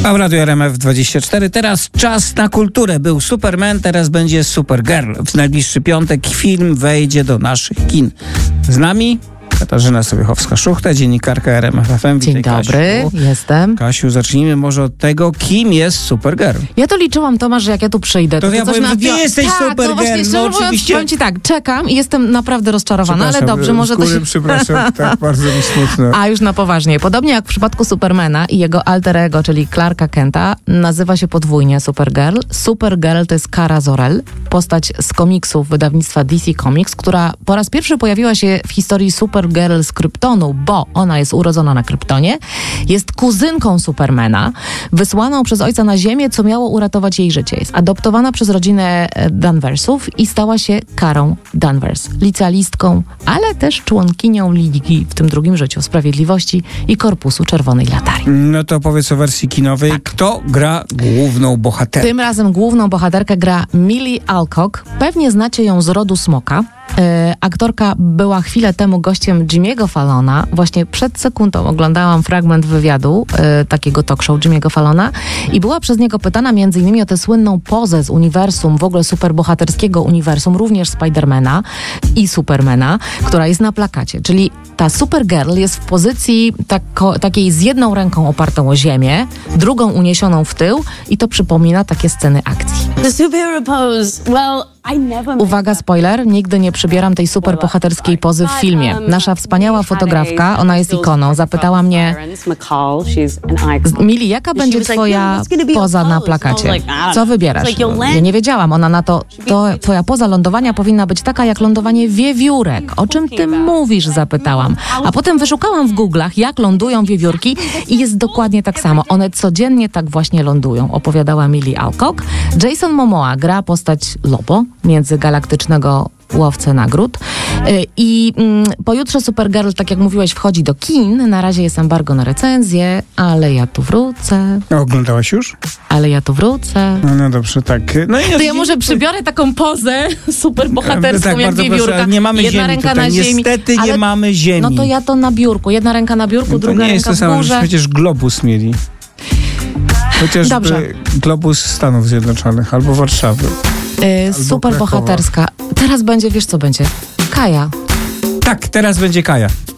A w Radiu RMF24 teraz czas na kulturę. Był Superman, teraz będzie Supergirl. W najbliższy piątek film wejdzie do naszych kin. Z nami Katarzyna Sobiechowska-Szuchta, dziennikarka RMF FM. Dzień dobry, Kasiu. jestem. Kasiu, zacznijmy może od tego, kim jest Supergirl. Ja to liczyłam, Tomasz, że jak ja tu przyjdę, To ja coś powiem, że ty jesteś Supergirl, to właśnie, no oczywiście. Powiem ci tak, czekam i jestem naprawdę rozczarowana, ale dobrze, może to się... Przepraszam, tak bardzo mi smutno. A już na poważnie. Podobnie jak w przypadku Supermana i jego alter ego, czyli Clarka Kenta, nazywa się podwójnie Supergirl. Supergirl to jest Kara Zor-El, postać z komiksów wydawnictwa DC Comics, która po raz pierwszy pojawiła się w historii Supergirl z Kryptonu, bo ona jest urodzona na Kryptonie, jest kuzynką Supermana, wysłaną przez ojca na ziemię, co miało uratować jej życie. Jest adoptowana przez rodzinę Danversów i stała się Karą Danvers, licealistką, ale też członkinią Ligi w tym drugim życiu Sprawiedliwości i Korpusu Czerwonej Latarii. No to powiedz o wersji kinowej. Tak. Kto gra główną bohaterkę? Tym razem główną bohaterkę gra Millie Alcock. Pewnie znacie ją z Rodu Smoka. Aktorka była chwilę temu gościem Jimmy'ego Fallona. Właśnie przed sekundą oglądałam fragment wywiadu takiego talk show Jimmy'ego Fallona i była przez niego pytana m.in. o tę słynną pozę z uniwersum, w ogóle superbohaterskiego uniwersum, również Spidermana i Supermana, która jest na plakacie. Czyli ta Supergirl jest w pozycji takiej z jedną ręką opartą o ziemię, drugą uniesioną w tył i to przypomina takie sceny akcji. The superhero pose, well, Uwaga, spoiler, nigdy nie przybieram tej super bohaterskiej pozy w filmie. Nasza wspaniała fotografka, ona jest ikoną, zapytała mnie: Millie, jaka będzie twoja poza na plakacie? Co wybierasz? Ja nie wiedziałam, ona na to twoja poza lądowania powinna być taka jak lądowanie wiewiórek. O czym ty mówisz? Zapytałam. A potem wyszukałam w Google'ach, jak lądują wiewiórki i jest dokładnie tak samo. One codziennie tak właśnie lądują, opowiadała Millie Alcock. Jason Momoa gra postać Lobo, międzygalaktycznego łowcę nagród. I pojutrze Supergirl, tak jak mówiłeś, wchodzi do kin. Na razie jest embargo na recenzję, ale ja tu wrócę. Oglądałaś już? Ale ja tu wrócę. No dobrze, tak. No i to ja może przybiorę taką pozę super bohaterską, tak, jak wiewiórka. Proszę, nie mamy jedna ziemi ręka tutaj. na ziemi. Niestety nie mamy ziemi. No to ja to na biurku. Jedna ręka na biurku, druga ręka w górze. To nie jest to samo, że przecież globus mieli. Chociażby Dobrze. globus Stanów Zjednoczonych albo Warszawy. Super bohaterska. Teraz będzie, wiesz co będzie? Kaja. Tak, teraz będzie Kaja.